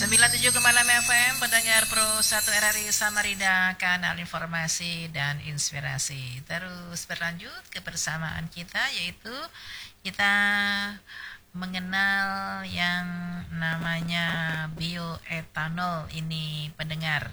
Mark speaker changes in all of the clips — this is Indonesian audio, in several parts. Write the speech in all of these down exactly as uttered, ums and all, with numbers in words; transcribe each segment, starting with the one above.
Speaker 1: sembilan puluh tujuh koma enam F M, pendengar Pro satu R R I Samarinda, kanal informasi dan inspirasi. Terus berlanjut kebersamaan kita, yaitu kita mengenal yang namanya bioetanol ini, pendengar.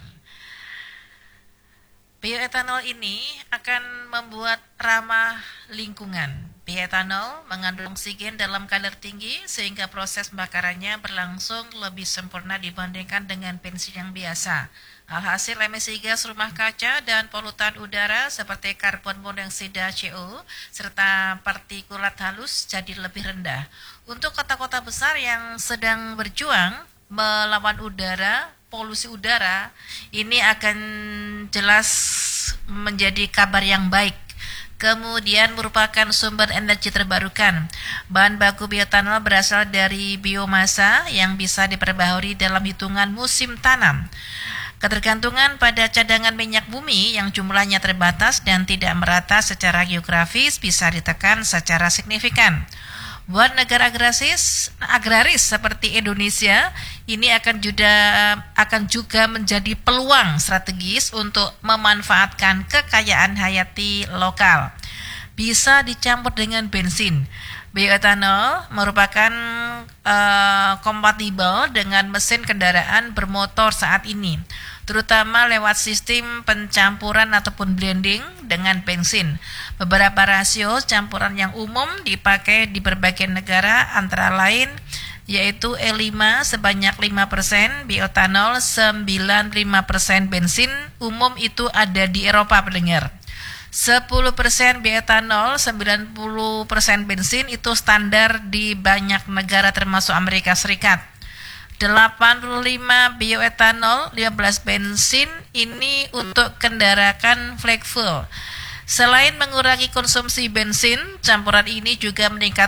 Speaker 1: Bioetanol ini akan membuat ramah lingkungan. Bioetanol mengandung oksigen dalam kadar tinggi sehingga proses pembakarannya berlangsung lebih sempurna dibandingkan dengan bensin yang biasa. Alhasil emisi gas rumah kaca dan polutan udara seperti karbon monoksida C O serta partikulat halus jadi lebih rendah. Untuk kota-kota besar yang sedang berjuang melawan udara, polusi udara, ini akan jelas menjadi kabar yang baik. Kemudian merupakan sumber energi terbarukan. Bahan baku bioetanol berasal dari biomasa yang bisa diperbaharui dalam hitungan musim tanam. Ketergantungan pada cadangan minyak bumi yang jumlahnya terbatas dan tidak merata secara geografis bisa ditekan secara signifikan. Buat negara agraris, agraris seperti Indonesia, ini akan juga akan juga menjadi peluang strategis untuk memanfaatkan kekayaan hayati lokal. Bisa dicampur dengan bensin. Bioetanol merupakan uh, kompatibel dengan mesin kendaraan bermotor saat ini, terutama lewat sistem pencampuran ataupun blending dengan bensin. Beberapa rasio campuran yang umum dipakai di berbagai negara antara lain yaitu E lima sebanyak lima persen, bioetanol sembilan puluh lima persen, bensin umum itu ada di Eropa, pendengar. sepuluh persen bioetanol, sembilan puluh persen bensin itu standar di banyak negara termasuk Amerika Serikat. delapan puluh lima bioetanol, lima belas bensin, ini untuk kendaraan flex fuel. Selain mengurangi konsumsi bensin, campuran ini juga meningkatkan